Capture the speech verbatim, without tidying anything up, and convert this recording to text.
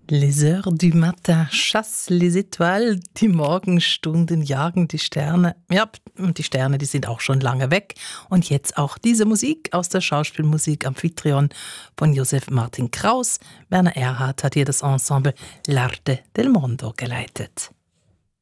Les heures du matin chassent les étoiles, die Morgenstunden jagen die Sterne. Ja, und die Sterne, die sind auch schon lange weg. Und jetzt auch diese Musik aus der Schauspielmusik Amphitryon von Josef Martin Kraus. Werner Erhardt hat hier das Ensemble L'Arte del Mondo geleitet.